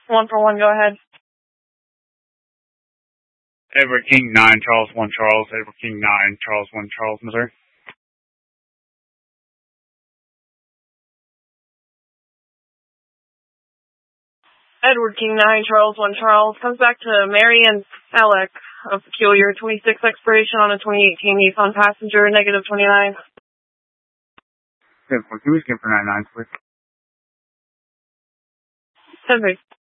1 for 1, go ahead. Edward King 9, Charles 1, Charles. Edward King 9, Charles 1, Charles, Missouri. Edward King 9, Charles 1, Charles. Comes back to Mary and Alec of Peculiar, 26 expiration on a 2018 Nissan Passenger, negative 29. 10-4, can we skip for 99, please? 10